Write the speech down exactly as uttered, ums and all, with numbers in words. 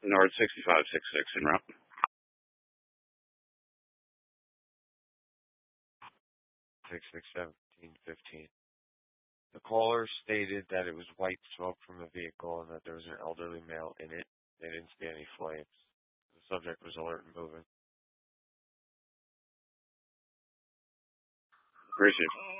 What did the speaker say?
North sixty-five sixty-six en route. six six seventeen fifteen. The caller stated that it was white smoke from the vehicle and that there was an elderly male in it. They didn't see any flames. The subject was alert and moving. Appreciate it.